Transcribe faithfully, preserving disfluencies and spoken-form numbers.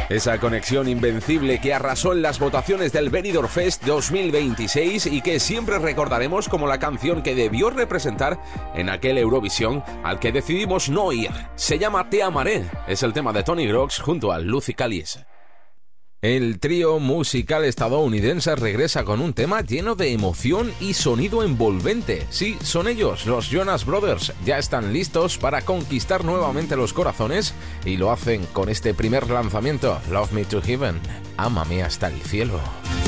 Esa conexión invencible que arrasó en las votaciones del Benidorm Fest dos mil veintiséis y que siempre recordaremos como la canción que debió representar en aquel Eurovisión al que decidimos no ir. Se llama Te Amaré, es el tema de Tony Grox junto a Lucy Callis. El trío musical estadounidense regresa con un tema lleno de emoción y sonido envolvente. Sí, son ellos, los Jonas Brothers. Ya están listos para conquistar nuevamente los corazones y lo hacen con este primer lanzamiento, Love Me to Heaven. Ámame hasta el cielo.